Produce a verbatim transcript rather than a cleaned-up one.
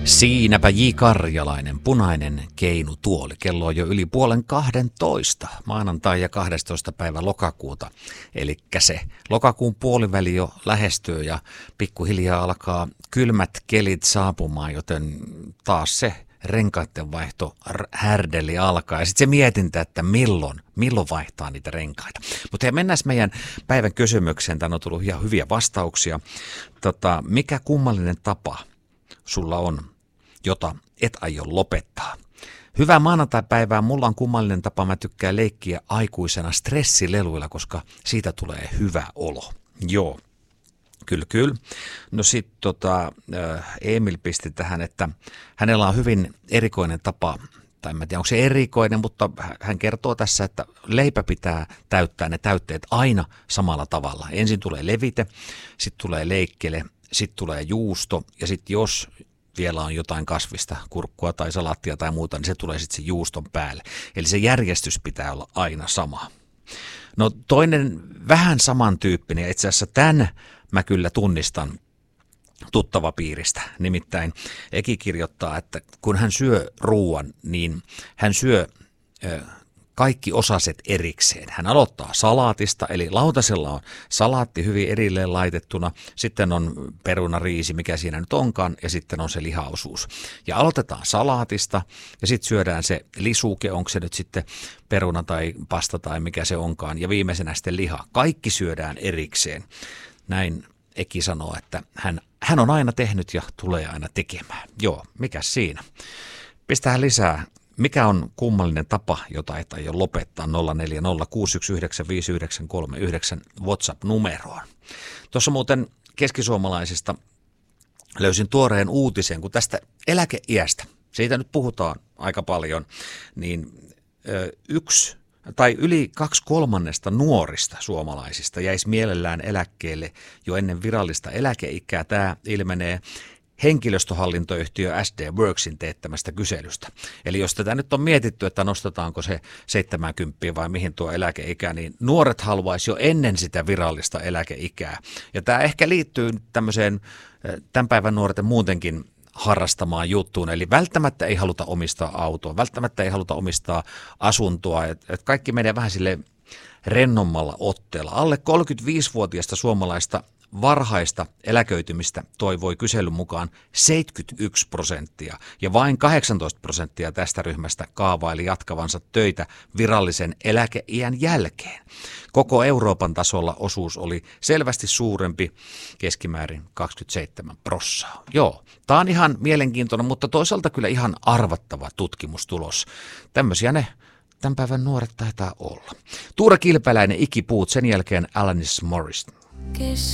Siinäpä J. Karjalainen, punainen keinutuoli. Kello on jo yli puolen kahdentoista, maanantai ja kahdestoista päivä lokakuuta. Eli se lokakuun puoliväli jo lähestyy ja pikkuhiljaa alkaa kylmät kelit saapumaan, joten taas se renkaiden vaihto härdeli alkaa. Ja sitten se mietintä, että milloin, milloin vaihtaa niitä renkaita. Mutta mennään meidän päivän kysymykseen. Tänne on tullut ihan hyviä vastauksia. Tota, mikä kummallinen tapa sulla on, jota et aio lopettaa? Hyvää maanantaipäivää. Mulla on kummallinen tapa. Mä tykkään leikkiä aikuisena stressileluilla, koska siitä tulee hyvä olo. Joo. Kyllä, kyllä. No sitten tota, Emil pisti tähän, että hänellä on hyvin erikoinen tapa, tai en tiedä onko se erikoinen, mutta hän kertoo tässä, että leipä pitää täyttää ne täytteet aina samalla tavalla. Ensin tulee levite, sitten tulee leikkele, sitten tulee juusto ja sitten jos vielä on jotain kasvista, kurkkua tai salaattia tai muuta, niin se tulee sitten se juuston päälle. Eli se järjestys pitää olla aina sama. No toinen vähän samantyyppinen, ja itse asiassa tämän mä kyllä tunnistan tuttavapiiristä. Nimittäin Eki kirjoittaa, että kun hän syö ruuan, niin hän syö ö, kaikki osaset erikseen. Hän aloittaa salaatista, eli lautasella on salaatti hyvin erilleen laitettuna, sitten on perunariisi, mikä siinä nyt onkaan, ja sitten on se lihaosuus. Ja aloitetaan salaatista, ja sitten syödään se lisuke, onko se nyt sitten peruna tai pasta tai mikä se onkaan, ja viimeisenä sitten liha. Kaikki syödään erikseen. Näin Eki sanoo, että hän, hän on aina tehnyt ja tulee aina tekemään. Joo, mikä siinä? Pistää lisää. Mikä on kummallinen tapa, jota et aio lopettaa? Nolla neljä nolla kuusi yksi yhdeksän viisi yhdeksän kolme yhdeksän WhatsApp-numeroon. Tuossa muuten keskisuomalaisista löysin tuoreen uutisen, kun tästä eläkeiästä, siitä nyt puhutaan aika paljon, niin yksi tai yli kaksi kolmannesta nuorista suomalaisista jäisi mielellään eläkkeelle jo ennen virallista eläkeikää. Tämä ilmenee henkilöstöhallintoyhtiö S D Worksin teettämästä kyselystä. Eli jos tätä nyt on mietitty, että nostetaanko se seitsemänkymmentä vai mihin tuo eläkeikä, niin nuoret haluaisi jo ennen sitä virallista eläkeikää. Ja tämä ehkä liittyy tämmöiseen tämän päivän nuorten muutenkin harrastamaan juttuun, eli välttämättä ei haluta omistaa autoa, välttämättä ei haluta omistaa asuntoa, että et kaikki menee vähän sille rennommalla otteella. Alle kolmekymmentäviisivuotiaista suomalaista varhaista eläköitymistä toivoi kyselyn mukaan seitsemänkymmentäyksi prosenttia ja vain kahdeksantoista prosenttia tästä ryhmästä kaavaili jatkavansa töitä virallisen eläkeiän jälkeen. Koko Euroopan tasolla osuus oli selvästi suurempi, keskimäärin kaksikymmentäseitsemän prosenttia. Joo, tämä on ihan mielenkiintoinen, mutta toisaalta kyllä ihan arvattava tutkimustulos. Tämmöisiä ne tämän päivän nuoret taitaa olla. Tuure Kilpeläinen, Ikipuut, sen jälkeen Alanis Morris.